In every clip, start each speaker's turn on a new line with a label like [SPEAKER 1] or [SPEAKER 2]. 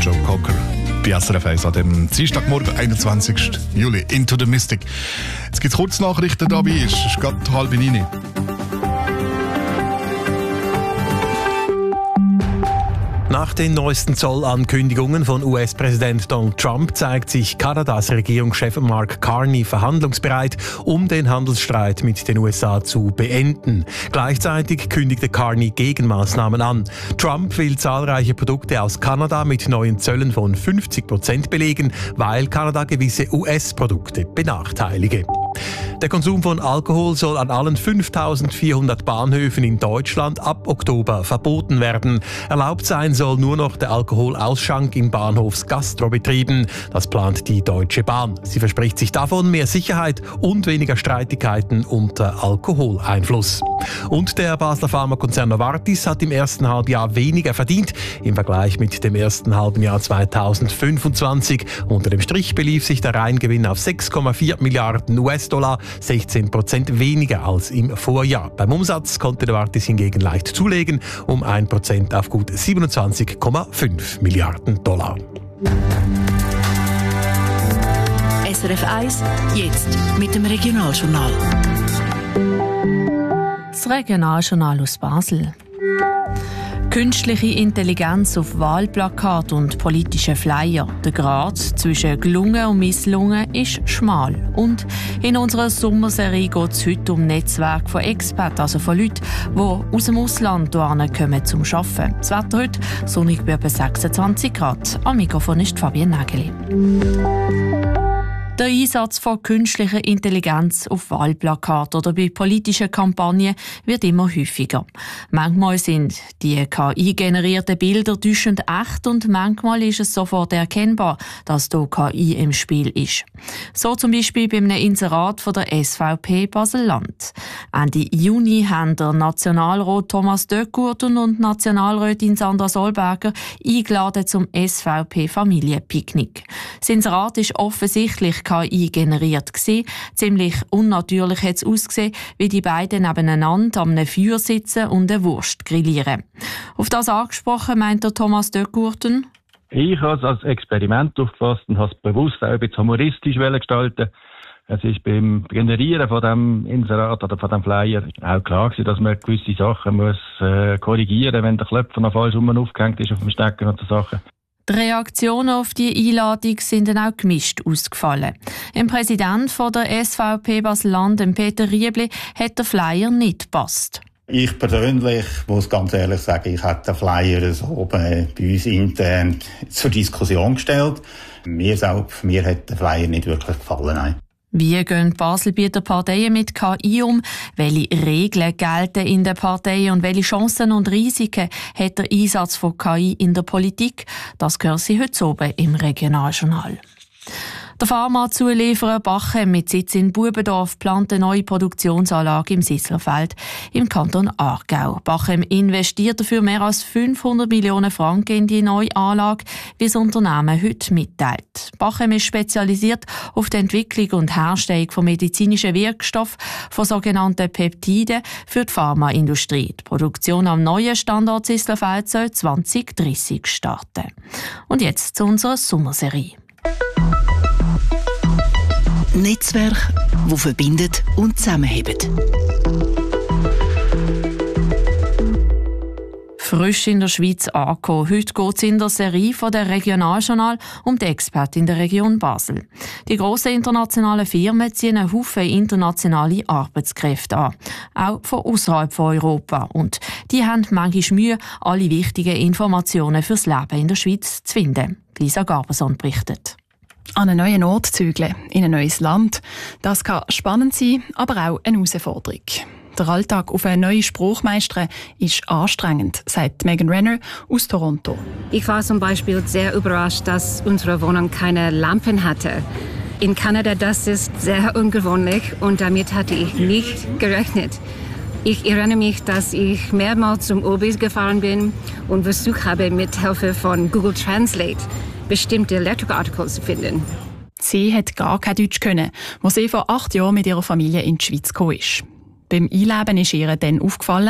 [SPEAKER 1] Joe Cocker bei SRF 1 an dem Dienstagmorgen, 21. Juli. Into the Mystic. Jetzt gibt es Kurznachrichten dabei, es ist gerade 8:30.
[SPEAKER 2] Nach den neuesten Zollankündigungen von US-Präsident Donald Trump zeigt sich Kanadas Regierungschef Mark Carney verhandlungsbereit, um den Handelsstreit mit den USA zu beenden. Gleichzeitig kündigte Carney Gegenmaßnahmen an. Trump will zahlreiche Produkte aus Kanada mit neuen Zöllen von 50% belegen, weil Kanada gewisse US-Produkte benachteilige. Der Konsum von Alkohol soll an allen 5.400 Bahnhöfen in Deutschland ab Oktober verboten werden. Erlaubt sein soll nur noch der Alkoholausschank in Bahnhofsgastrobetrieben. Das plant die Deutsche Bahn. Sie verspricht sich davon mehr Sicherheit und weniger Streitigkeiten unter Alkoholeinfluss. Und der Basler Pharmakonzern Novartis hat im ersten Halbjahr weniger verdient im Vergleich mit dem ersten halben Jahr 2025. Unter dem Strich belief sich der Reingewinn auf 6,4 Milliarden US-Dollar, 16% weniger als im Vorjahr. Beim Umsatz konnte Novartis hingegen leicht zulegen, um 1% auf gut 27,5 Milliarden Dollar.
[SPEAKER 3] SRF 1, jetzt mit dem Regionaljournal.
[SPEAKER 4] Das Regionaljournal aus Basel. Künstliche Intelligenz auf Wahlplakat und politische Flyer. Der Grat zwischen gelungen und misslungen ist schmal. Und in unserer Sommerserie geht es heute um Netzwerke von Experten, also von Leuten, die aus dem Ausland hierher kommen zum Arbeiten. Das Wetter heute sonnig bei etwa 26 Grad. Am Mikrofon ist Fabienne Nägeli. Der Einsatz von künstlicher Intelligenz auf Wahlplakaten oder bei politischen Kampagnen wird immer häufiger. Manchmal sind die KI-generierten Bilder täuschend echt und manchmal ist es sofort erkennbar, dass hier KI im Spiel ist. So zum Beispiel bei einem Inserat von der SVP Basel-Land. Ende Juni haben der Nationalrat Thomas Döckgurten und Nationalrätin Sandra Solberger eingeladen zum SVP-Familienpicknick. Das Inserat ist offensichtlich KI generiert gewesen. Ziemlich unnatürlich hat es ausgesehen, wie die beiden nebeneinander an einem Feuer sitzen und eine Wurst grillieren. Auf das angesprochen meint der Thomas Döckgurten:
[SPEAKER 5] Ich habe es als Experiment aufgefasst und habe es bewusst auch ein bisschen humoristisch gestalten. Es ist beim Generieren von dem Inserat oder von dem Flyer auch klar gewesen, dass man gewisse Sachen muss korrigieren, wenn der Klöpfer noch falsch aufgehängt ist auf dem Stecker und so Sachen.
[SPEAKER 4] Die Reaktionen auf die Einladung sind dann auch gemischt ausgefallen. Im Präsident von der SVP Basel-Land, Peter Riebli, hat der Flyer nicht gepasst.
[SPEAKER 6] Ich persönlich muss ganz ehrlich sagen, ich hätte den Flyer so bei uns intern zur Diskussion gestellt. Mir hat der Flyer nicht wirklich gefallen. Nein.
[SPEAKER 4] Wie gehen die Baselbieter Parteien mit KI um? Welche Regeln gelten in der Partei und welche Chancen und Risiken hat der Einsatz von KI in der Politik? Das hören Sie heute oben im Regionaljournal. Der Pharmazulieferer Bachem mit Sitz in Bubendorf plant eine neue Produktionsanlage im Sisslerfeld im Kanton Aargau. Bachem investiert dafür mehr als 500 Millionen Franken in die neue Anlage, wie das Unternehmen heute mitteilt. Bachem ist spezialisiert auf die Entwicklung und Herstellung von medizinischen Wirkstoffen, von sogenannten Peptiden für die Pharmaindustrie. Die Produktion am neuen Standort Sisslerfeld soll 2030 starten. Und jetzt zu unserer Sommerserie.
[SPEAKER 3] Netzwerk, das verbindet und zusammenhält.
[SPEAKER 4] Frisch in der Schweiz angekommen. Heute geht es in der Serie von der Regionaljournal um die Experten in der Region Basel. Die grossen internationalen Firmen ziehen einen Haufen internationale Arbeitskräfte an, auch von außerhalb von Europa. Und die haben manchmal Mühe, alle wichtigen Informationen fürs Leben in der Schweiz zu finden. Lisa Garberson berichtet.
[SPEAKER 7] An einen neuen Ort zügeln, in ein neues Land. Das kann spannend sein, aber auch eine Herausforderung. Der Alltag auf eine neue Sprachmeisterin ist anstrengend, sagt Megan Renner aus Toronto.
[SPEAKER 8] Ich war zum Beispiel sehr überrascht, dass unsere Wohnung keine Lampen hatte. In Kanada das ist sehr ungewöhnlich und damit hatte ich nicht gerechnet. Ich erinnere mich, dass ich mehrmals zum Obis gefahren bin und versucht habe, mit Hilfe von Google Translate bestimmte Lexikartikel zu finden.
[SPEAKER 7] Sie hat gar kein Deutsch können, als sie vor 8 Jahren mit ihrer Familie in die Schweiz gekommen ist. Beim Einleben ist ihr dann aufgefallen: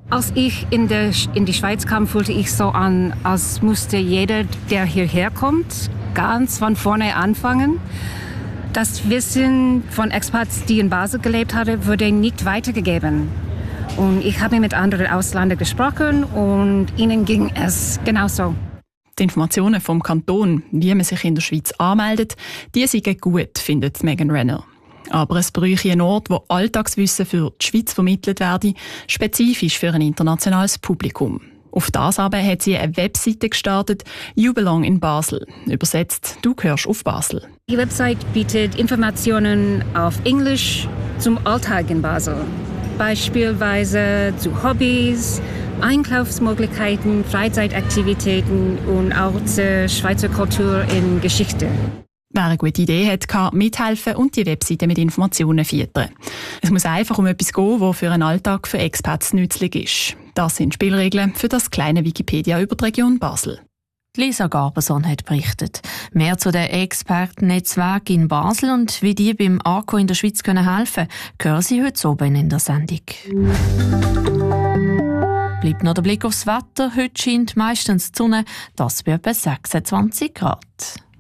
[SPEAKER 8] Als ich in die Schweiz kam, fühlte ich so an, als müsste jeder, der hierher kommt, ganz von vorne anfangen. Das Wissen von Expats, die in Basel gelebt haben, wurde nicht weitergegeben. Und ich habe mit anderen Ausländern gesprochen und ihnen ging es genauso.
[SPEAKER 7] Die Informationen vom Kanton, wie man sich in der Schweiz anmeldet, die sind gut, findet Megan Renner. Aber es bräuchte einen Ort, wo Alltagswissen für die Schweiz vermittelt werde, spezifisch für ein internationales Publikum. Auf das aber hat sie eine Webseite gestartet, You Belong in Basel. Übersetzt, du gehörst auf Basel.
[SPEAKER 8] Die Website bietet Informationen auf Englisch zum Alltag in Basel. Beispielsweise zu Hobbys, Einkaufsmöglichkeiten, Freizeitaktivitäten und auch zur Schweizer Kultur in Geschichte.
[SPEAKER 7] Wer eine gute Idee hat, kann mithelfen und die Webseite mit Informationen füttern. Es muss einfach um etwas gehen, das für einen Alltag für Expats nützlich ist. Das sind Spielregeln für das kleine Wikipedia über die Region Basel.
[SPEAKER 4] Lisa Garberson hat berichtet. Mehr zu den Expertennetzwerken in Basel und wie die beim ACO in der Schweiz helfen können, hören Sie heute oben in der Sendung. Bleibt noch der Blick aufs Wetter. Heute scheint meistens die Sonne, das bei etwa 26 Grad.